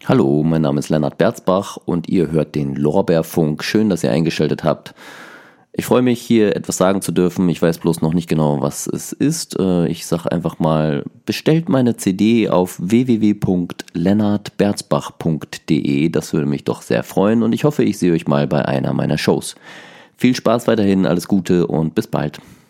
Hallo, mein Name ist Lennart Berzbach und ihr hört den Lorbeerfunk. Schön, dass ihr eingeschaltet habt. Ich freue mich, hier etwas sagen zu dürfen. Ich weiß bloß noch nicht genau, was es ist. Ich sage einfach mal, bestellt meine CD auf www.lennartberzbach.de. Das würde mich doch sehr freuen und ich hoffe, ich sehe euch mal bei einer meiner Shows. Viel Spaß weiterhin, alles Gute und bis bald.